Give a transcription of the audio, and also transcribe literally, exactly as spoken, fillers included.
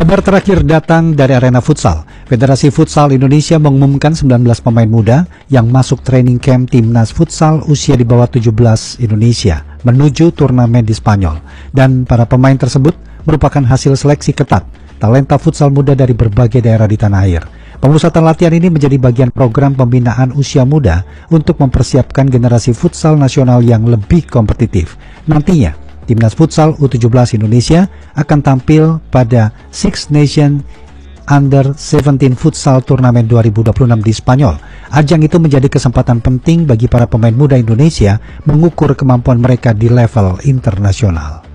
Kabar terakhir datang dari arena futsal. Federasi Futsal Indonesia mengumumkan sembilan belas pemain muda yang masuk training camp Timnas Futsal usia di bawah tujuh belas Indonesia menuju turnamen di Spanyol. Dan para pemain tersebut merupakan hasil seleksi ketat talenta futsal muda dari berbagai daerah di tanah air. Pemusatan latihan ini menjadi bagian program pembinaan usia muda untuk mempersiapkan generasi futsal nasional yang lebih kompetitif. Nantinya, Timnas Futsal U tujuh belas Indonesia akan tampil pada Six Nation Under tujuh belas Futsal Turnamen dua ribu dua puluh enam di Spanyol. Ajang itu menjadi kesempatan penting bagi para pemain muda Indonesia mengukur kemampuan mereka di level internasional.